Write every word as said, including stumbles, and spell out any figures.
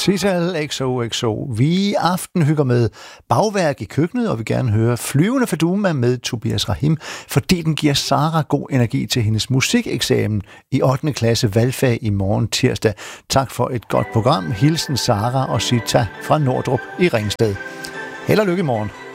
Sissel X O X O. Vi i aften hygger med bagværk i køkkenet, og vi gerne høre Flyvende Faduma med Tobias Rahim, fordi den giver Sara god energi til hendes musikeksamen i ottende klasse valgfag i morgen tirsdag. Tak for et godt program. Hilsen Sara og Sita fra Nordrup i Ringsted. Held og lykke i morgen.